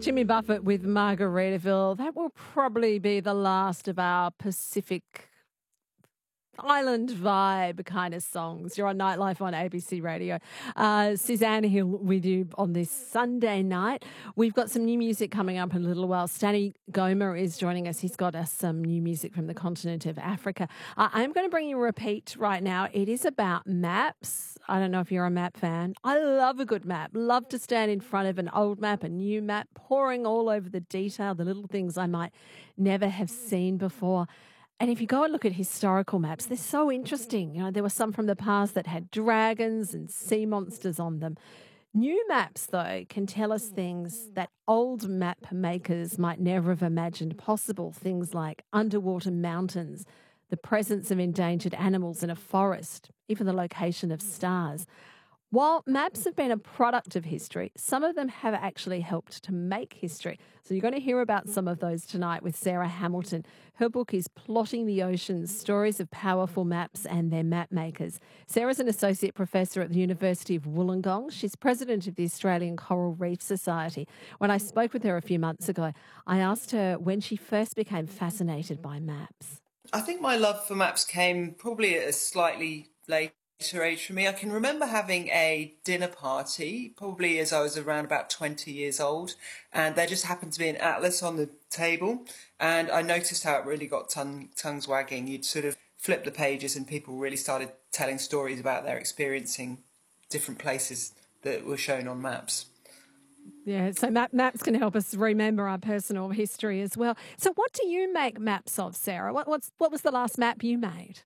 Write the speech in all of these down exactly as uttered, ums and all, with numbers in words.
Jimmy Buffett with Margaritaville. That will probably be the last of our Pacific Island vibe kind of songs. You're on Nightlife on A B C Radio. Uh, Suzanne Hill with you on this Sunday night. We've got some new music coming up in a little while. Stanley Gomer is joining us. He's got us some new music from the continent of Africa. Uh, I'm going to bring you a repeat right now. It is about maps. I don't know if you're a map fan. I love a good map. Love to stand in front of an old map, a new map, poring all over the detail, the little things I might never have seen before. And if you go and look at historical maps, they're so interesting. You know, there were some from the past that had dragons and sea monsters on them. New maps, though, can tell us things that old map makers might never have imagined possible. Things like underwater mountains, the presence of endangered animals in a forest, even the location of stars. While maps have been a product of history, some of them have actually helped to make history. So you're going to hear about some of those tonight with Sarah Hamilton. Her book is Plotting the Oceans, Stories of Powerful Maps and Their Map Makers. Sarah's an associate professor at the University of Wollongong. She's president of the Australian Coral Reef Society. When I spoke with her a few months ago, I asked her when she first became fascinated by maps. I think my love for maps came probably at a slightly late age for me. I can remember having a dinner party, probably as I was around about twenty years old, and there just happened to be an atlas on the table, and I noticed how it really got tongue, tongues wagging. You'd sort of flip the pages and people really started telling stories about their experiencing different places that were shown on maps. Yeah, so map, maps can help us remember our personal history as well. So what do you make maps of, Sarah? What, what's, what was the last map you made?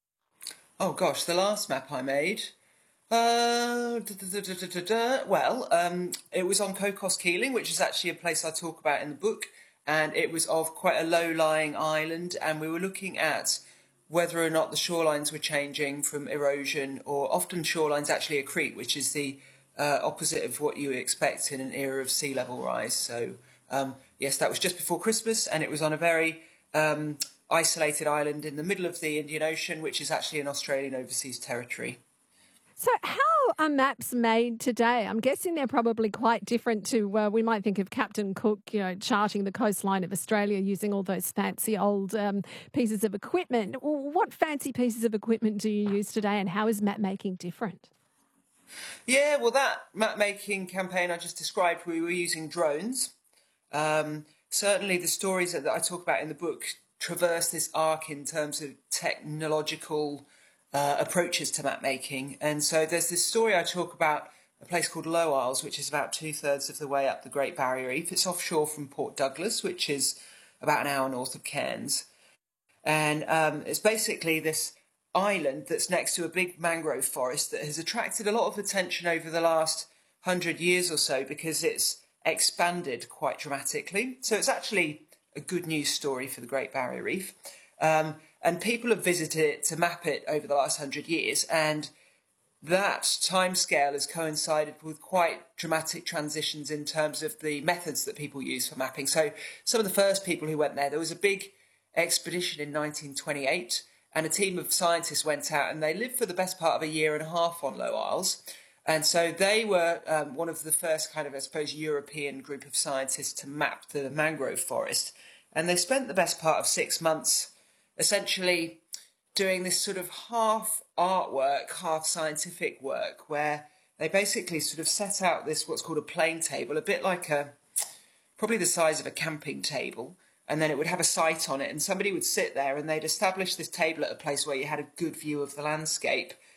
Oh gosh, the last map I made, uh, da, da, da, da, da, da. well, um, it was on Cocos Keeling, which is actually a place I talk about in the book, and it was of quite a low-lying island, and we were looking at whether or not the shorelines were changing from erosion, or often shorelines actually accrete, which is the uh, opposite of what you would expect in an era of sea level rise. So, um, yes, that was just before Christmas, and it was on a very Um, isolated island in the middle of the Indian Ocean, which is actually an Australian overseas territory. So how are maps made today? I'm guessing they're probably quite different to, uh, we might think of Captain Cook, you know, charting the coastline of Australia using all those fancy old um, pieces of equipment. What fancy pieces of equipment do you use today, and how is map making different? Yeah, well, that map making campaign I just described, we were using drones. Um, certainly the stories that I talk about in the book traverse this arc in terms of technological uh, approaches to map making. And so there's this story I talk about, a place called Low Isles, which is about two-thirds of the way up the Great Barrier Reef. It's offshore from Port Douglas, which is about an hour north of Cairns. And um, it's basically this island that's next to a big mangrove forest that has attracted a lot of attention over the last hundred years or so because it's expanded quite dramatically. So it's actually a good news story for the Great Barrier Reef. Um, and people have visited it to map it over the last hundred years. And that timescale has coincided with quite dramatic transitions in terms of the methods that people use for mapping. So some of the first people who went there, there was a big expedition in nineteen twenty-eight, and a team of scientists went out, and they lived for the best part of a year and a half on Low Isles. And so they were um, one of the first kind of, I suppose, European group of scientists to map the mangrove forest. And they spent the best part of six months essentially doing this sort of half artwork, half scientific work, where they basically sort of set out this, what's called a plane table, a bit like a, probably the size of a camping table. And then it would have a sight on it, and somebody would sit there and they'd establish this table at a place where you had a good view of the landscape.